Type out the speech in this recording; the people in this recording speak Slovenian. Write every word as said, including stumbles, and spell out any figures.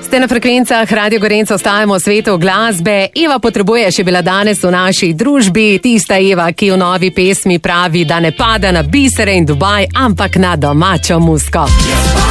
Ste na frekvencah Radio Gorenc, ostajamo v svetu glasbe. Eva potrebuje še bila danes v naši družbi. Tista Eva, ki v novi pesmi pravi, da ne pada na bisere in Dubaj, ampak na domačo muziko.